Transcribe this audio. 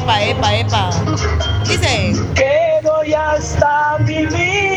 Epa, epa, epa. Dice. Que doy hasta mi vida